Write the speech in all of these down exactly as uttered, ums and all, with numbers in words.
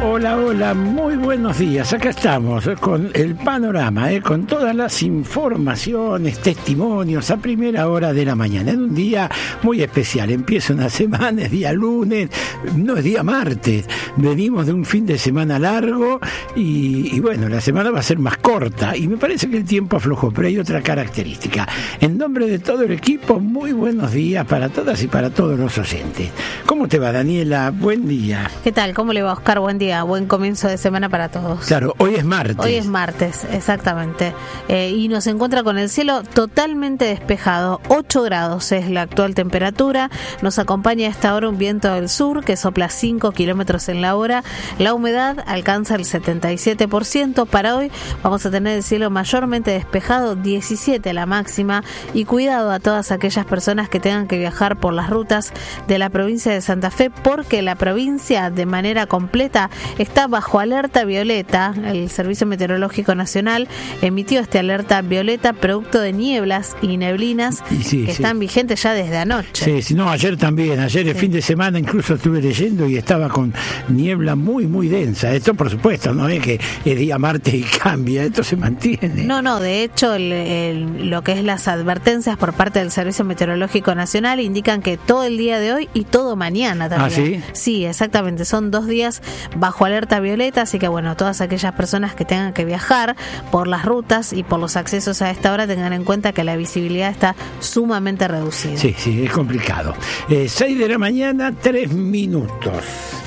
Hola, hola, muy buenos días. Acá estamos eh, con el panorama, eh, con todas las informaciones, testimonios a primera hora de la mañana. En un día muy especial. Empieza una semana, es día lunes, no es día martes. Venimos de un fin de semana largo y, y bueno, la semana va a ser más corta y me parece que el tiempo aflojó, pero hay otra característica. En nombre de todo el equipo, muy buenos días para todas y para todos los oyentes. ¿Cómo te va, Daniela? Buen día. ¿Qué tal? ¿Cómo le va, Oscar? Buen día. Buen comienzo de semana para todos. Claro, hoy es martes. Hoy es martes, exactamente. Eh, y nos encuentra con el cielo totalmente despejado. ocho grados es la actual temperatura. Nos acompaña a esta hora un viento del sur que sopla cinco kilómetros en la hora. La humedad alcanza el setenta y siete por ciento. Para hoy vamos a tener el cielo mayormente despejado, diecisiete la máxima. Y cuidado a todas aquellas personas que tengan que viajar por las rutas de la provincia de Santa Fe, porque la provincia de manera completa está bajo alerta violeta. El Servicio Meteorológico Nacional emitió esta alerta violeta producto de nieblas y neblinas y sí, que sí. están vigentes ya desde anoche. Sí, sí, no, ayer también, ayer sí. El fin de semana incluso estuve leyendo y estaba con niebla muy, muy densa. Esto por supuesto no es que es día martes y cambia, esto se mantiene. No, no, de hecho el, el, lo que es las advertencias por parte del Servicio Meteorológico Nacional indican que todo el día de hoy y todo mañana también. ¿Ah, sí? Sí, exactamente, son dos días bajo alerta violeta, así que bueno, todas aquellas personas que tengan que viajar por las rutas y por los accesos a esta hora tengan en cuenta que la visibilidad está sumamente reducida. Sí, sí, es complicado. Eh, seis de la mañana, tres minutos.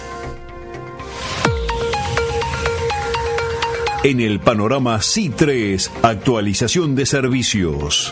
En el panorama C I tres, actualización de servicios.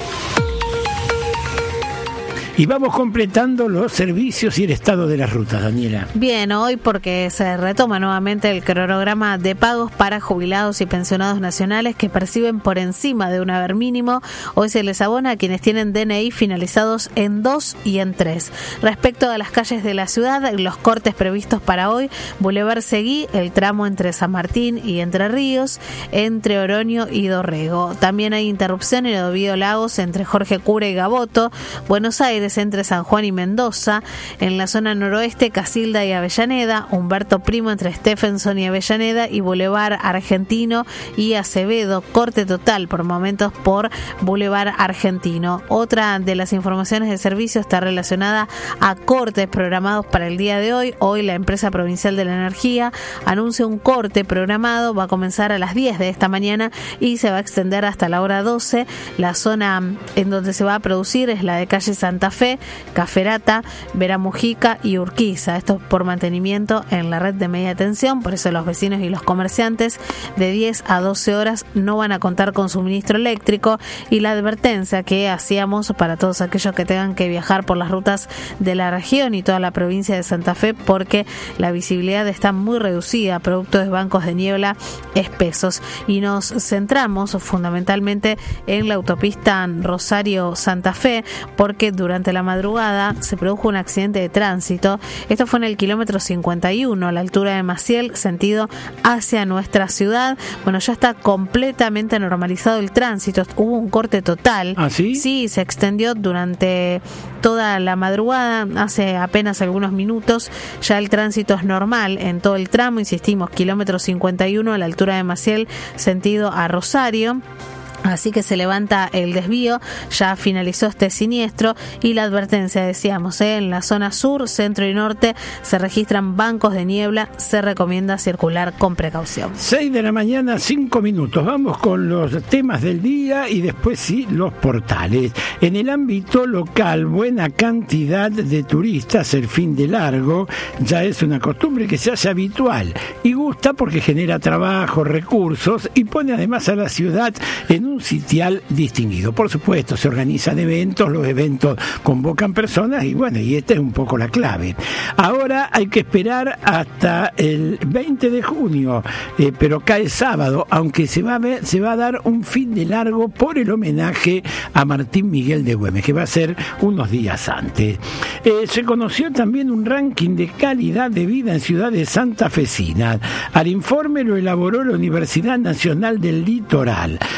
Y vamos completando los servicios y el estado de las rutas, Daniela. Bien, hoy porque se retoma nuevamente el cronograma de pagos para jubilados y pensionados nacionales que perciben por encima de un haber mínimo. Hoy se les abona a quienes tienen D N I finalizados en dos y en tres. Respecto a las calles de la ciudad, los cortes previstos para hoy: Boulevard Seguí, el tramo entre San Martín y Entre Ríos, entre Oroño y Dorrego. También hay interrupción en Ovidio Lagos entre Jorge Cura y Gaboto, Buenos Aires entre San Juan y Mendoza, en la zona noroeste Casilda y Avellaneda, Humberto Primo entre Stephenson y Avellaneda y Boulevard Argentino y Acevedo, corte total por momentos por Boulevard Argentino. Otra de las informaciones de servicio está relacionada a cortes programados para el día de hoy. Hoy la empresa provincial de la energía anuncia un corte programado, va a comenzar a las diez de esta mañana y se va a extender hasta la hora doce. La zona en donde se va a producir es la de calle Santa Fe, Caferata, Vera Mujica y Urquiza. Esto por mantenimiento en la red de media tensión, por eso los vecinos y los comerciantes de diez a doce horas no van a contar con suministro eléctrico. Y la advertencia que hacíamos para todos aquellos que tengan que viajar por las rutas de la región y toda la provincia de Santa Fe, porque la visibilidad está muy reducida producto de bancos de niebla espesos. Y nos centramos fundamentalmente en la autopista Rosario-Santa Fe, porque durante la madrugada se produjo un accidente de tránsito. Esto fue en el kilómetro cincuenta y uno, a la altura de Maciel, sentido hacia nuestra ciudad. Bueno, ya está completamente normalizado el tránsito. Hubo un corte total. ¿Ah, sí? Sí, se extendió durante toda la madrugada. Hace apenas algunos minutos ya el tránsito es normal en todo el tramo. Insistimos, kilómetro cincuenta y uno, a la altura de Maciel, sentido a Rosario. Así que se levanta el desvío, ya finalizó este siniestro y la advertencia, decíamos, ¿eh? En la zona sur, centro y norte se registran bancos de niebla, se recomienda circular con precaución. seis de la mañana, cinco minutos, vamos con los temas del día y después sí, los portales. En el ámbito local, buena cantidad de turistas el fin de largo, ya es una costumbre que se hace habitual y gusta porque genera trabajo, recursos y pone además a la ciudad en un sitial distinguido. Por supuesto, se organizan eventos, los eventos convocan personas y bueno, y esta es un poco la clave. Ahora hay que esperar hasta el veinte de junio, eh, pero cae sábado, aunque se va a ver, se va a dar un fin de largo por el homenaje a Martín Miguel de Güemes, que va a ser unos días antes. Eh, se conoció también un ranking de calidad de vida en ciudades santafesinas. Al informe lo elaboró la Universidad Nacional del Litoral. Rosario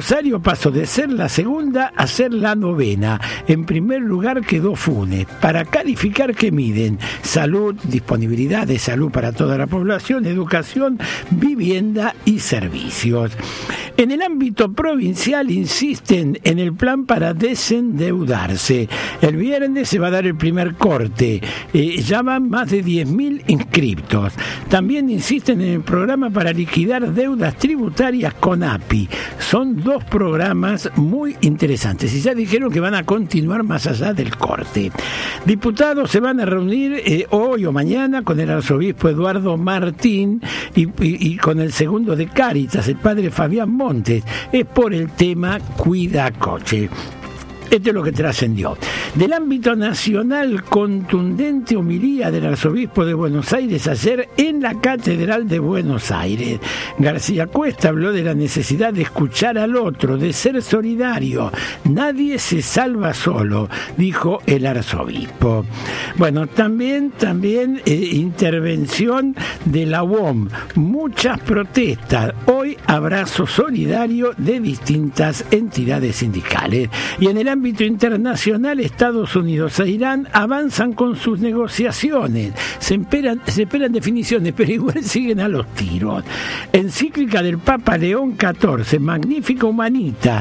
Rosario pasó de ser la segunda a ser la novena. En primer lugar quedó Funes. Para calificar, ¿qué miden? Salud, disponibilidad de salud para toda la población, educación, vivienda y servicios. En el ámbito provincial insisten en el plan para desendeudarse. El viernes se va a dar el primer corte. Eh, ya van más de diez mil inscriptos. También insisten en el programa para liquidar deudas tributarias con A P I. Son dos programas muy interesantes y ya dijeron que van a continuar más allá del corte. Diputados se van a reunir eh, hoy o mañana con el arzobispo Eduardo Martín y, y, y con el segundo de Cáritas, el padre Fabián Montes. Es por el tema Cuida Coche. Esto es lo que trascendió. Del ámbito nacional, contundente homilía del arzobispo de Buenos Aires ayer en la Catedral de Buenos Aires. García Cuesta habló de la necesidad de escuchar al otro, de ser solidario. Nadie se salva solo, dijo el arzobispo. Bueno, también, también eh, intervención de la U O M. Muchas protestas. Hoy abrazo solidario de distintas entidades sindicales. Y en el ámbito internacional, Estados Unidos e Irán avanzan con sus negociaciones. Se esperan, se esperan definiciones, pero igual siguen a los tiros. Encíclica del Papa León catorce, Magnífica Humanita.